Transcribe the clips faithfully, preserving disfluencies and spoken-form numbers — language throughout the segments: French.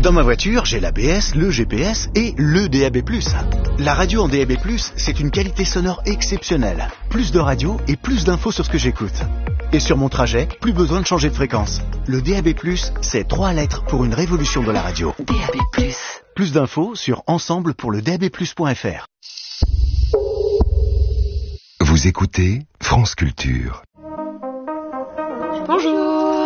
Dans ma voiture, j'ai l'A B S, le G P S et le D A B plus. La radio en D A B plus, c'est une qualité sonore exceptionnelle. Plus de radio et plus d'infos sur ce que j'écoute. Et sur mon trajet, plus besoin de changer de fréquence. Le D A B plus, c'est trois lettres pour une révolution de la radio. D A B plus. Plus d'infos sur ensemble pour le D A B plus point F R. Vous écoutez France Culture. Bonjour.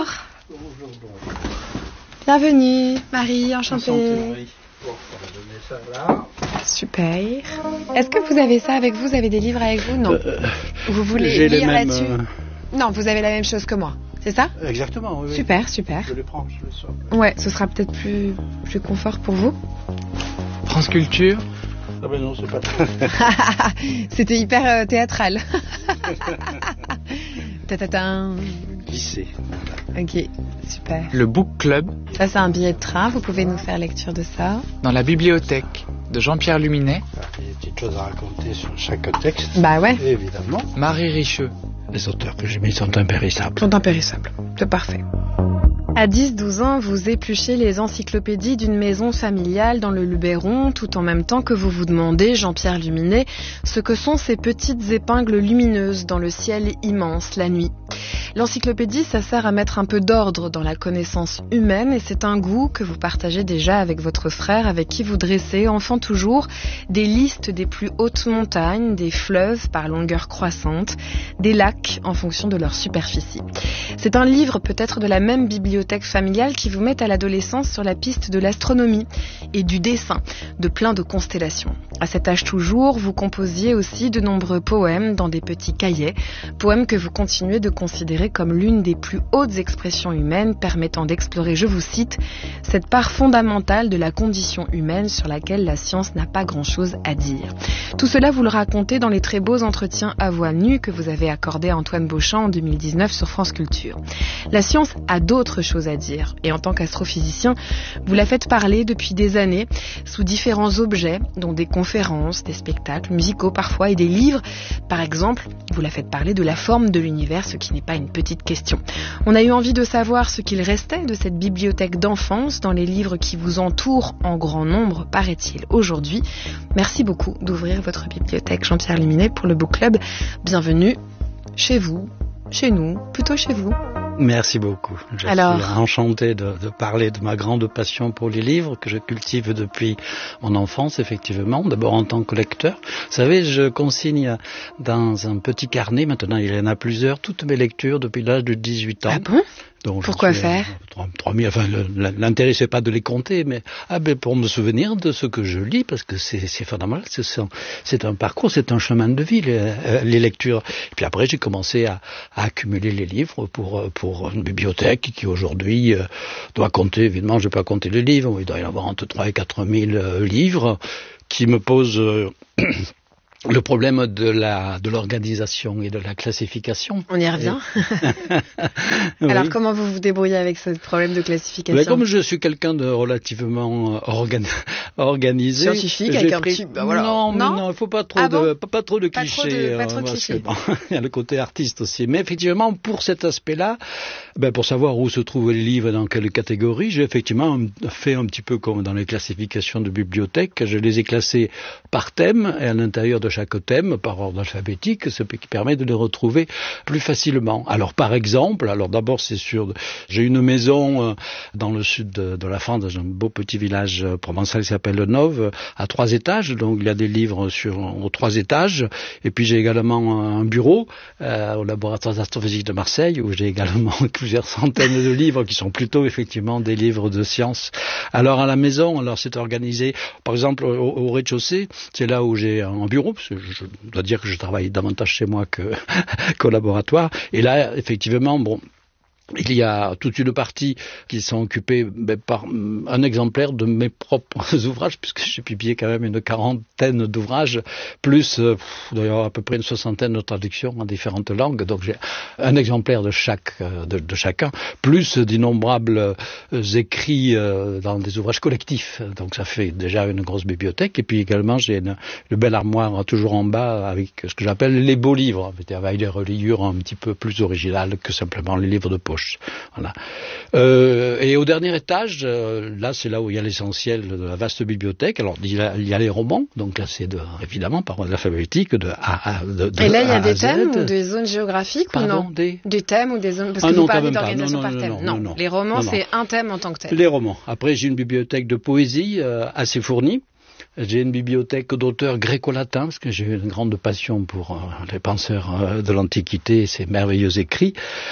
Bienvenue, Marie, enchantée. Enchantée, Marie. Bon, on va donner ça là. Super. Est-ce que vous avez ça avec vous? Vous avez des livres avec vous? Non. Euh, vous voulez j'ai lire les mêmes, là-dessus euh... Non, vous avez la même chose que moi. C'est ça? Exactement, oui. Super, super. Je les prends, je les sors. Ouais, ce sera peut-être plus, plus confort pour vous. France Culture. Ah ben non, c'est pas... C'était hyper euh, théâtral. Ta-ta-ta. Lycée. Ok, super. Le Book Club. Ça, c'est un billet de train. Vous pouvez nous faire lecture de ça. Dans la bibliothèque de Jean-Pierre Luminet. Il y a des petites choses à raconter sur chaque texte. Bah ouais. Et évidemment. Marie Richeux. Les auteurs que j'ai mis sont impérissables. Sont impérissables. C'est parfait. À dix douze ans, vous épluchez les encyclopédies d'une maison familiale dans le Luberon, tout en même temps que vous vous demandez, Jean-Pierre Luminet, ce que sont ces petites épingles lumineuses dans le ciel immense la nuit. L'encyclopédie, ça sert à mettre un peu d'ordre dans la connaissance humaine et c'est un goût que vous partagez déjà avec votre frère, avec qui vous dressez, enfant toujours, des listes des plus hautes montagnes, des fleuves par longueur croissante, des lacs en fonction de leur superficie. C'est un livre peut-être de la même bibliothèque familiale qui vous met à l'adolescence sur la piste de l'astronomie et du dessin, de plein de constellations. À cet âge toujours, vous composiez aussi de nombreux poèmes dans des petits cahiers, poèmes que vous continuez de considérer comme l'une des plus hautes expressions humaines permettant d'explorer, je vous cite, cette part fondamentale de la condition humaine sur laquelle la science n'a pas grand-chose à dire. Tout cela, vous le racontez dans les très beaux entretiens à voix nue que vous avez accordés à Antoine Beauchamp en deux mille dix-neuf sur France Culture. La science a d'autres choses à dire et en tant qu'astrophysicien, vous la faites parler depuis des années sous différents objets, dont des conférences, des spectacles musicaux parfois et des livres. Par exemple, vous la faites parler de la forme de l'univers, ce qui n'est pas une petite question. On a eu envie de savoir ce qu'il restait de cette bibliothèque d'enfance dans les livres qui vous entourent en grand nombre, paraît-il, aujourd'hui. Merci beaucoup d'ouvrir votre bibliothèque Jean-Pierre Luminet pour le Book Club. Bienvenue chez vous, chez nous, plutôt chez vous. Merci beaucoup. Je Alors... suis enchanté de, de parler de ma grande passion pour les livres que je cultive depuis mon enfance, effectivement, d'abord en tant que lecteur. Vous savez, je consigne dans un petit carnet, maintenant il y en a plusieurs, toutes mes lectures depuis l'âge de dix-huit ans. Ah bon? Donc, pourquoi suis, faire euh, trois mille, enfin, le, l'intérêt c'est pas de les compter, mais ah, ben, pour me souvenir de ce que je lis, parce que c'est, c'est fondamental, c'est, c'est un parcours, c'est un chemin de vie, les, les lectures. Et puis après, j'ai commencé à, à accumuler les livres pour, pour une bibliothèque qui aujourd'hui euh, doit compter, évidemment, je vais pas compter les livres, il doit y en avoir entre trois et quatre mille euh, livres, qui me posent... Euh, le problème de la de l'organisation et de la classification. On y revient. Oui. Alors comment vous vous débrouillez avec ce problème de classification? Mais comme je suis quelqu'un de relativement organ... organisé, scientifique avec un pris... petit bah voilà. non, non, non, il faut pas trop ah de bon pas, pas trop de pas clichés. Trop de, pas trop euh, de clichés. Que, bon, il y a le côté artiste aussi. Mais effectivement, pour cet aspect-là, ben, pour savoir où se trouvent les livres dans quelle catégorie, j'ai effectivement fait un petit peu comme dans les classifications de bibliothèque. Je les ai classés par thème et à l'intérieur de chaque thème par ordre alphabétique, ce qui permet de les retrouver plus facilement. Alors par exemple, alors d'abord c'est sûr, j'ai une maison euh, dans le sud de, de la France, dans un beau petit village euh, provençal qui s'appelle Le Nove, à trois étages, donc il y a des livres sur aux trois étages, et puis j'ai également un bureau euh, au laboratoire d'astrophysique de Marseille, où j'ai également plusieurs centaines de livres qui sont plutôt effectivement des livres de sciences. Alors à la maison, alors c'est organisé, par exemple au, au rez-de-chaussée, c'est là où j'ai un bureau, parce que je, je dois dire que je travaille davantage chez moi que qu'au laboratoire. Et là, effectivement, bon, il y a toute une partie qui sont occupées ben, par un exemplaire de mes propres ouvrages, puisque j'ai publié quand même une quarantaine d'ouvrages, plus euh, d'ailleurs à peu près une soixantaine de traductions en différentes langues. Donc j'ai un exemplaire de chaque euh, de, de chacun, plus d'innombrables euh, écrits euh, dans des ouvrages collectifs. Donc ça fait déjà une grosse bibliothèque. Et puis également j'ai une, une belle armoire toujours en bas avec ce que j'appelle les beaux livres, avec des reliures un petit peu plus originales que simplement les livres de poche. gauche. Voilà. Euh, et au dernier étage, euh, là c'est là où il y a l'essentiel de la vaste bibliothèque. Alors il y a, il y a les romans, donc là c'est de, évidemment par ordre alphabétique de A à de, de Et là il y a A des à Z. thèmes ou des zones géographiques Pardon, ou non des... des thèmes ou des zones, parce que Ah vous non, parlez quand même pas. d'organisation Non, par non, thème. non, Non, non, non. les romans Non, non. c'est un thème en tant que tel. Les romans. Après j'ai une bibliothèque de poésie euh, assez fournie. J'ai une bibliothèque d'auteurs gréco-latins, parce que j'ai une grande passion pour euh, les penseurs euh, de l'Antiquité et ces merveilleux écrits.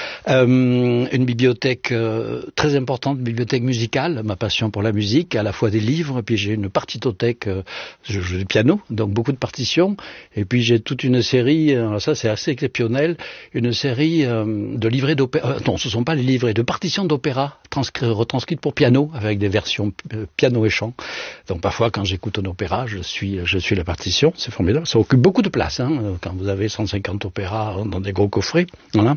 Euh, une bibliothèque euh, très importante, une bibliothèque musicale, ma passion pour la musique, à la fois des livres, et puis j'ai une partitothèque, euh, je joue du piano, donc beaucoup de partitions, et puis j'ai toute une série, alors ça c'est assez exceptionnel, une série euh, de livrets d'opéra, euh, non ce ne sont pas les livrets, de partitions d'opéra transcri- retranscrites pour piano, avec des versions euh, piano et chant. Donc parfois quand j'écoute un opéra, je suis, je suis la partition, c'est formidable. Ça occupe beaucoup de place, hein, quand vous avez cent cinquante opéras dans des gros coffrets. Voilà.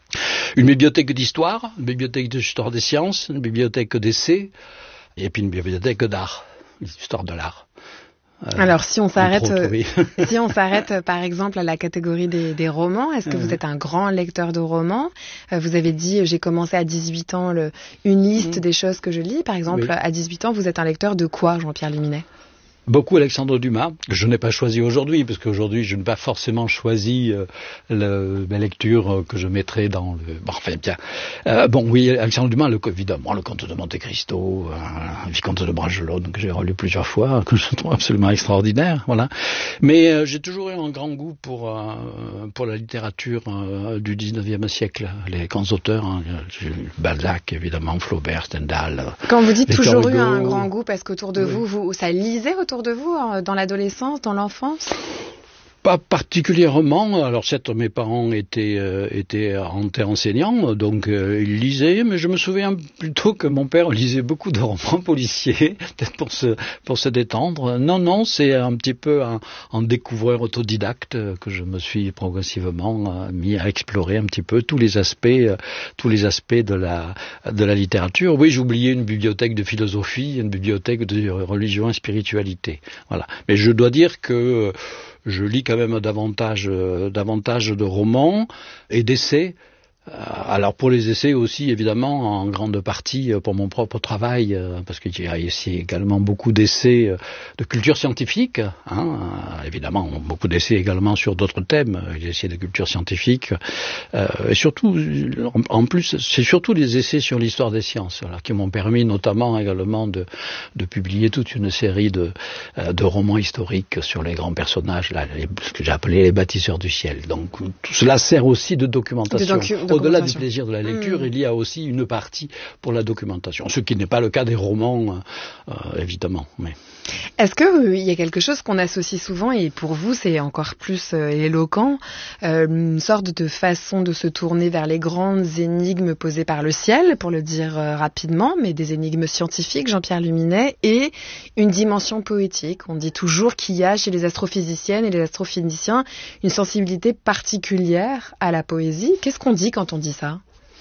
Une bibliothèque d'histoire, une bibliothèque d'histoire des sciences, une bibliothèque d'essais, et puis une bibliothèque d'art, d'histoire de l'art. Euh, Alors si on s'arrête, autres, oui. si on s'arrête par exemple à la catégorie des, des romans, est-ce que vous êtes un grand lecteur de romans? euh, Vous avez dit j'ai commencé à dix-huit ans le, une liste mmh. des choses que je lis. Par exemple, oui. À dix-huit ans, vous êtes un lecteur de quoi, Jean-Pierre Luminet? Beaucoup Alexandre Dumas, que je n'ai pas choisi aujourd'hui, parce qu'aujourd'hui je n'ai pas forcément choisi euh, le, mes lectures euh, que je mettrais dans le... Bon, enfin, bien. Euh, bon, oui, Alexandre Dumas, le, évidemment, le Comte de Monte Cristo, euh, Vicomte de Bragelonne, que j'ai relu plusieurs fois, que je trouve absolument extraordinaire, voilà. Mais euh, j'ai toujours eu un grand goût pour, euh, pour la littérature euh, du dix-neuvième siècle, les grands auteurs, hein, Balzac, évidemment, Flaubert, Stendhal. Quand vous dites toujours Hugo, eu un grand goût, parce qu'autour de oui. vous, vous, ça lisait autour de vous, dans l'adolescence, dans l'enfance? Pas particulièrement. Alors certes, mes parents étaient euh, étaient enseignants, donc euh, ils lisaient, mais je me souviens plutôt que mon père lisait beaucoup de romans policiers, peut-être pour se pour se détendre. Non, non, c'est un petit peu un, un découvreur autodidacte que je me suis progressivement euh, mis à explorer un petit peu tous les aspects euh, tous les aspects de la de la littérature. Oui, j'ai oublié une bibliothèque de philosophie, une bibliothèque de religion et spiritualité. Voilà. Mais je dois dire que je lis quand même davantage, euh, davantage de romans et d'essais. Euh, alors pour les essais aussi, évidemment, en grande partie pour mon propre travail, euh, parce qu'il y a ici également beaucoup d'essais euh, de culture scientifique, hein, euh, évidemment, beaucoup d'essais également sur d'autres thèmes, des essais de culture scientifique, euh, et surtout, en, en plus, c'est surtout des essais sur l'histoire des sciences, voilà, qui m'ont permis notamment également de, de publier toute une série de, euh, de romans historiques sur les grands personnages, là, les, ce que j'ai appelé les bâtisseurs du ciel. Donc tout cela sert aussi de documentation. De docu- Au-delà du plaisir de la lecture, mmh. il y a aussi une partie pour la documentation, ce qui n'est pas le cas des romans, euh, évidemment. Mais... Est-ce qu'il euh, y a quelque chose qu'on associe souvent, et pour vous c'est encore plus euh, éloquent, euh, une sorte de façon de se tourner vers les grandes énigmes posées par le ciel, pour le dire euh, rapidement, mais des énigmes scientifiques, Jean-Pierre Luminet, et une dimension poétique. On dit toujours qu'il y a chez les astrophysiciennes et les astrophysiciens une sensibilité particulière à la poésie. Qu'est-ce qu'on dit quand on dit ça ?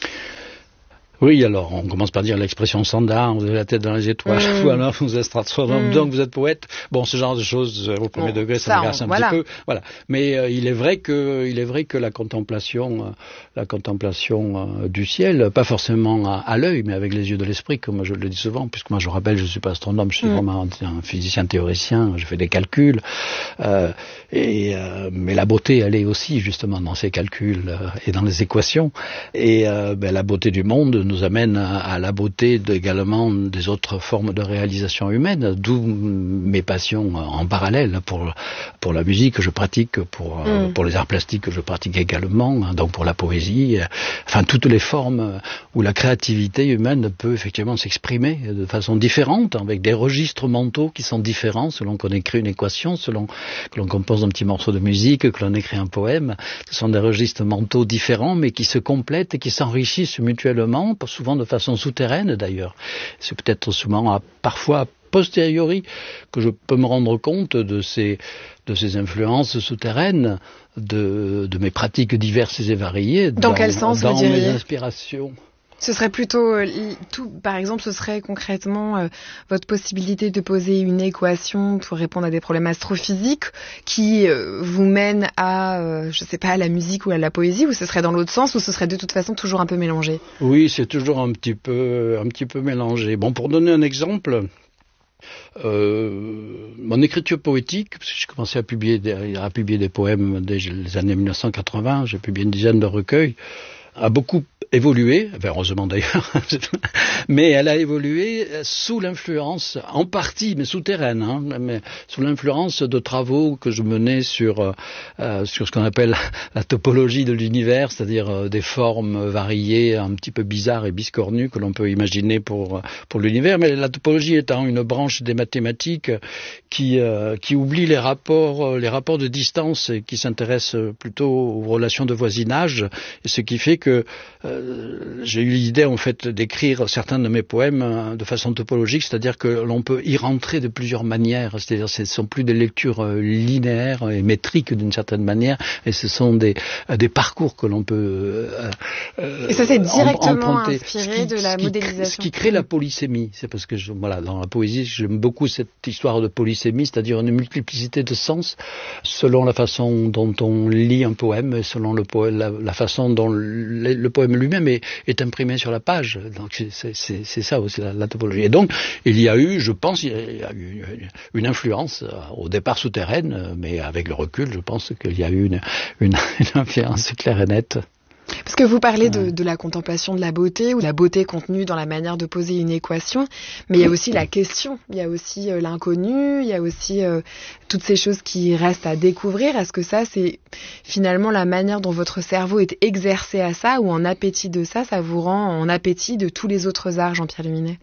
Oui, alors, on commence par dire l'expression standard, vous avez la tête dans les étoiles, mmh. voilà, vous êtes mmh. donc vous êtes poète. Bon, ce genre de choses, au premier bon, degré, ça, ça m'agace un voilà. petit peu. Voilà. Mais euh, il est vrai que, il est vrai que la contemplation, euh, la contemplation euh, du ciel, pas forcément à, à l'œil, mais avec les yeux de l'esprit, comme je le dis souvent, puisque moi je rappelle, je suis pas astronome, je suis mmh. vraiment un physicien théoricien, je fais des calculs, euh, et, euh, mais la beauté, elle est aussi, justement, dans ces calculs euh, et dans les équations. Et, euh, ben, la beauté du monde nous amène à, à la beauté de, également des autres formes de réalisation humaine, d'où mes passions en parallèle pour pour la musique que je pratique, pour mm. pour les arts plastiques que je pratique également, donc pour la poésie, enfin toutes les formes où la créativité humaine peut effectivement s'exprimer de façon différente, avec des registres mentaux qui sont différents selon qu'on écrit une équation, selon que l'on compose un petit morceau de musique, que l'on écrit un poème. Ce sont des registres mentaux différents, mais qui se complètent et qui s'enrichissent mutuellement, souvent de façon souterraine d'ailleurs. C'est peut-être souvent, à, parfois a posteriori, que je peux me rendre compte de ces, de ces influences souterraines, de, de mes pratiques diverses et variées. Dans, dans quel sens dans vous diriez ? Mes inspirations. Ce serait plutôt, euh, tout, par exemple, ce serait concrètement euh, votre possibilité de poser une équation pour répondre à des problèmes astrophysiques qui euh, vous mène à, euh, je sais pas, à la musique ou à la poésie, ou ce serait dans l'autre sens, ou ce serait de toute façon toujours un peu mélangé? Oui, c'est toujours un petit peu, un petit peu mélangé. Bon, pour donner un exemple, euh, mon écriture poétique, parce que j'ai commencé à publier, des, à publier des poèmes dès les années mille neuf cent quatre-vingts, j'ai publié une dizaine de recueils, a beaucoup évolué, enfin, heureusement d'ailleurs, mais elle a évolué sous l'influence, en partie, mais souterraine, hein, mais sous l'influence de travaux que je menais sur, euh, sur ce qu'on appelle la topologie de l'univers, c'est-à-dire euh, des formes variées, un petit peu bizarres et biscornues que l'on peut imaginer pour, pour l'univers, mais la topologie étant une branche des mathématiques qui, euh, qui oublie les rapports, les rapports de distance et qui s'intéresse plutôt aux relations de voisinage, et ce qui fait que euh, j'ai eu l'idée en fait d'écrire certains de mes poèmes de façon topologique, c'est-à-dire que l'on peut y rentrer de plusieurs manières, c'est-à-dire ce ne sont plus des lectures linéaires et métriques d'une certaine manière, et ce sont des, des parcours que l'on peut euh, et ça c'est directement emprunter. Inspiré qui, de la ce qui, modélisation. Ce qui crée la polysémie, c'est parce que je, voilà, dans la poésie j'aime beaucoup cette histoire de polysémie, c'est-à-dire une multiplicité de sens selon la façon dont on lit un poème et selon le poème, la, la façon dont le, le poème lui-même est, est imprimé sur la page. Donc c'est, c'est, c'est ça aussi la, la topologie. Et donc il y a eu, je pense, il y a eu une influence au départ souterraine, mais avec le recul, je pense qu'il y a eu une, une, une influence claire et nette. Parce que vous parlez de, de la contemplation de la beauté, ou la beauté contenue dans la manière de poser une équation, mais il y a aussi la question, il y a aussi euh, l'inconnu, il y a aussi euh, toutes ces choses qui restent à découvrir. Est-ce que ça, c'est finalement la manière dont votre cerveau est exercé à ça, ou en appétit de ça, ça vous rend en appétit de tous les autres arts, Jean-Pierre Luminet?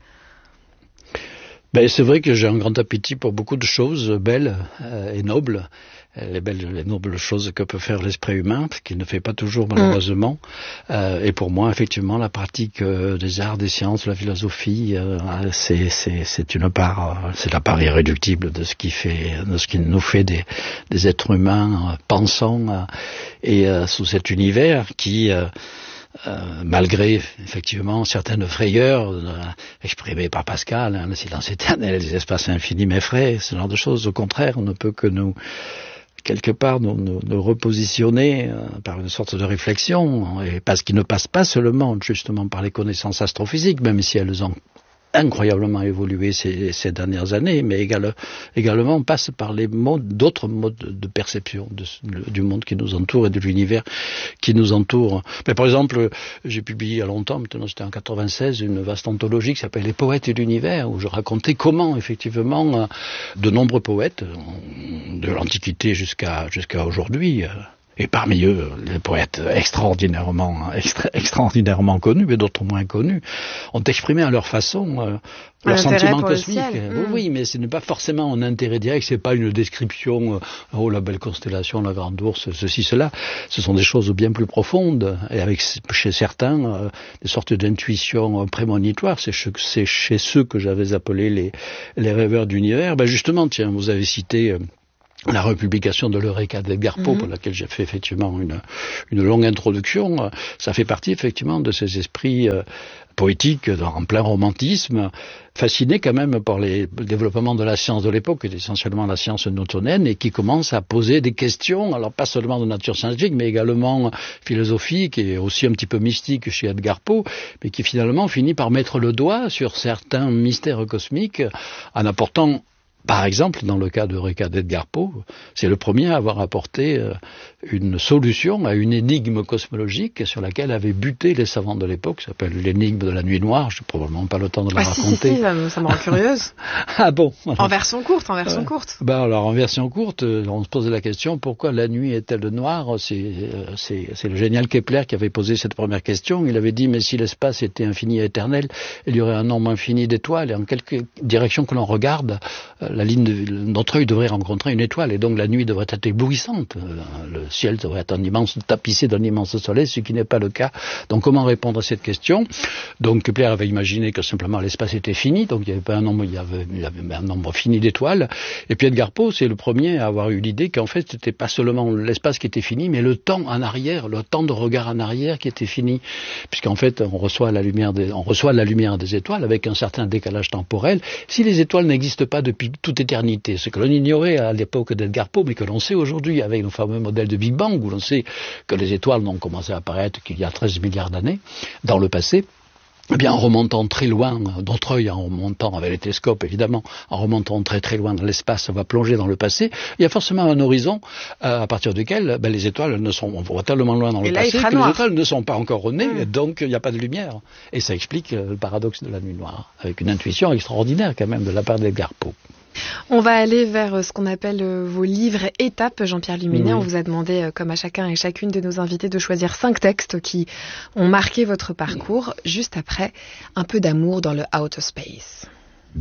Ben, c'est vrai que j'ai un grand appétit pour beaucoup de choses belles euh, et nobles. Les belles, les nobles choses que peut faire l'esprit humain, ce qu'il ne fait pas toujours malheureusement. Mmh. Euh, et pour moi, effectivement, la pratique euh, des arts, des sciences, de la philosophie, euh, c'est, c'est, c'est une part, euh, c'est la part irréductible de ce qui fait, de ce qui nous fait des, des êtres humains euh, pensants euh, et euh, sous cet univers qui euh, Euh, malgré effectivement certaines frayeurs euh, exprimées par Pascal, hein, le silence éternel, les espaces infinis m'effraient, ce genre de choses. Au contraire, on ne peut que nous, quelque part, nous, nous, nous repositionner euh, par une sorte de réflexion, et parce qu'il ne passe pas seulement justement par les connaissances astrophysiques, même si elles ont incroyablement évolué ces, ces dernières années, mais égal, également passe par les modes, d'autres modes de perception de, de, du monde qui nous entoure et de l'univers qui nous entoure. Mais par exemple, j'ai publié il y a longtemps, maintenant c'était en quatre-vingt-seize, une vaste anthologie qui s'appelle Les poètes et l'univers, où je racontais comment, effectivement, de nombreux poètes, de l'Antiquité jusqu'à, jusqu'à aujourd'hui, et parmi eux, les poètes extraordinairement, extra, extraordinairement connus, mais d'autres moins connus, ont exprimé à leur façon euh, leur sentiment cosmique. Oui, mmh. oui, mais ce n'est pas forcément un intérêt direct, c'est pas une description, euh, oh la belle constellation, la grande ours, ceci, cela. Ce sont des choses bien plus profondes, et avec chez certains euh, des sortes d'intuitions prémonitoires. C'est, c'est chez ceux que j'avais appelés les, les rêveurs d'univers. Ben justement, tiens, vous avez cité Euh, la republication de l'Eureka d'Edgar Poe, mmh. pour laquelle j'ai fait effectivement une, une longue introduction, ça fait partie effectivement de ces esprits euh, poétiques en plein romantisme, fascinés quand même par les, le développement de la science de l'époque, qui est essentiellement la science newtonienne, et qui commence à poser des questions, alors pas seulement de nature scientifique, mais également philosophique et aussi un petit peu mystique chez Edgar Poe, mais qui finalement finit par mettre le doigt sur certains mystères cosmiques en apportant. Par exemple, dans le cas d'Eureka d'Edgar Poe, c'est le premier à avoir apporté euh, une solution à une énigme cosmologique sur laquelle avaient buté les savants de l'époque, ça s'appelle l'énigme de la nuit noire, je n'ai probablement pas le temps de la ah, raconter. Si, si, si, ça me, ça me rend curieuse. Ah bon alors. En version courte, en version euh, courte. Ben alors, en version courte, on se posait la question, pourquoi la nuit est-elle noire? c'est, euh, c'est, c'est le génial Kepler qui avait posé cette première question. Il avait dit, mais si l'espace était infini et éternel, il y aurait un nombre infini d'étoiles, et en quelque direction que l'on regarde, euh, la ligne de, notre œil devrait rencontrer une étoile et donc la nuit devrait être éblouissante. Le ciel devrait être un immense, tapissé d'un immense soleil, ce qui n'est pas le cas. Donc comment répondre à cette question? Donc Kepler avait imaginé que simplement l'espace était fini, donc il y avait pas un nombre, il y avait, il y avait un nombre fini d'étoiles. Et puis Edgar Poe, c'est le premier à avoir eu l'idée qu'en fait c'était pas seulement l'espace qui était fini, mais le temps en arrière, le temps de regard en arrière qui était fini, puisqu'en fait on reçoit la lumière des, on reçoit la lumière des étoiles avec un certain décalage temporel. Si les étoiles n'existent pas depuis toute éternité, ce que l'on ignorait à l'époque d'Edgar Poe, mais que l'on sait aujourd'hui avec nos fameux modèles de Big Bang, où l'on sait que les étoiles n'ont commencé à apparaître qu'il y a treize milliards d'années dans le passé, eh bien, en remontant très loin, notre œil, en remontant avec les télescopes, évidemment, en remontant très très loin dans l'espace, on va plonger dans le passé, il y a forcément un horizon euh, à partir duquel ben, les étoiles ne sont, on voit tellement loin dans le là, passé que noir. les étoiles ne sont pas encore nées, mmh. donc il n'y a pas de lumière. Et ça explique euh, le paradoxe de la nuit noire, avec une intuition extraordinaire quand même de la part d'Edgar Poe. On va aller vers ce qu'on appelle vos livres étapes, Jean-Pierre Luminet. Oui. On vous a demandé, comme à chacun et chacune de nos invités, de choisir cinq textes qui ont marqué votre parcours. Juste après, un peu d'amour dans le outer space.